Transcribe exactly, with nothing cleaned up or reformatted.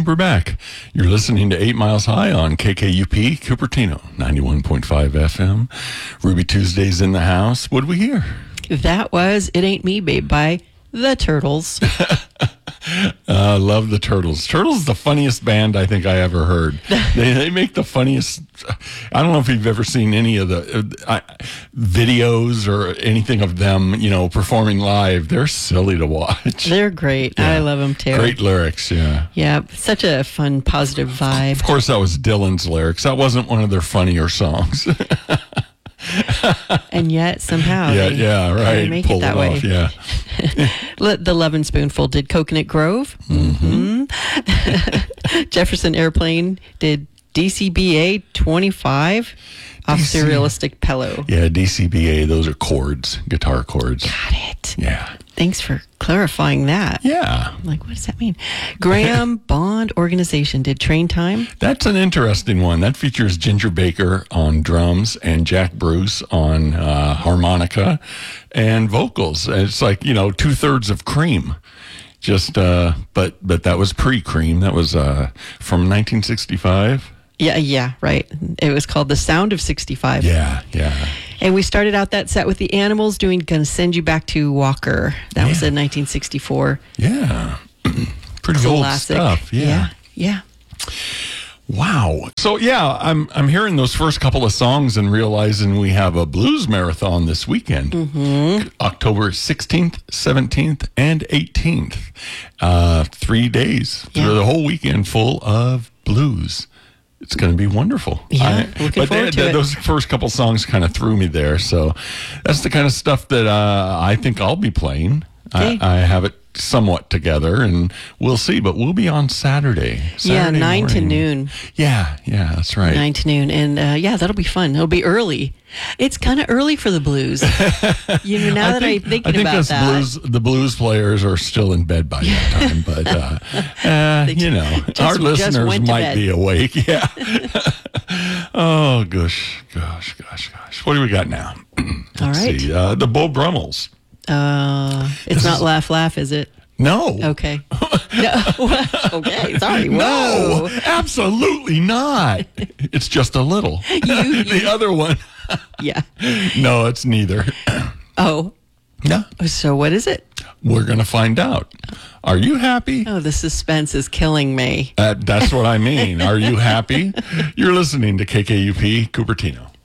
we're back. You're listening to Eight Miles High on K K U P, Cupertino, ninety-one point five F M. Ruby Tuesday's in the house. What did we hear? That was It Ain't Me, Babe by The Turtles. I uh, love the Turtles. Turtles, the funniest band I think I ever heard. they they make the funniest. I don't know if you've ever seen any of the uh, videos or anything of them, you know, performing live. They're silly to watch. They're great. Yeah. I love them too. Great lyrics, yeah. Yeah, such a fun, positive vibe. Of course, that was Dylan's lyrics. That wasn't one of their funnier songs. And yet somehow yeah, they, yeah, right. they make Pull it that it way. off, yeah. The Lovin' Spoonful did Coconut Grove. Mm-hmm. Mm-hmm. Jefferson Airplane did D C B A twenty-five off D C Serialistic Pillow. Yeah, D C B A, those are chords, guitar chords. Got it. Yeah. Thanks for clarifying that. Yeah. I'm like, what does that mean? Graham Bond Organization did Train Time. That's an interesting one. That features Ginger Baker on drums and Jack Bruce on uh, harmonica and vocals. It's like, you know, two thirds of Cream. Just, uh, but but that was pre-Cream. That was uh, from nineteen sixty-five. Yeah, yeah, right. It was called The Sound of sixty-five. Yeah, yeah. And we started out that set with the Animals doing Gonna Send You Back to Walker. That Yeah. was in nineteen sixty-four. Yeah. Pretty old Classic. stuff. Yeah, yeah. Wow. So yeah, I'm I'm hearing those first couple of songs and realizing we have a blues marathon this weekend, mm-hmm. October sixteenth, seventeenth, and eighteenth. Uh, three days, Yeah. the whole weekend full of blues. It's going to be wonderful. Yeah, I, looking but forward they, to they, it. those first couple songs kind of threw me there. So that's the kind of stuff that uh, I think I'll be playing. Okay. I, I have it somewhat together, and we'll see. But we'll be on Saturday. Saturday yeah, nine to morning. noon. Yeah, yeah, that's right. Nine to noon. And uh, yeah, that'll be fun. It'll be early. It's kind of early for the blues. You know, now I that think, I'm thinking I think about us that. blues, the blues players are still in bed by that time, but uh, uh, you know, just- our just listeners went to might bed. be awake. Yeah. Oh gosh, gosh, gosh, gosh. What do we got now? Let's All right. see. Uh, the Beau Brummels. Uh, it's This not is- Laugh Laugh, is it? No. Okay. No. Okay, sorry. Whoa. No, absolutely not. It's just a little. You- the other one. Yeah. No, it's neither. Oh, No. so what is it? We're going to find out. Are you happy? Oh, the suspense is killing me. Uh, that's what I mean. Are you happy? You're listening to K K U P Cupertino.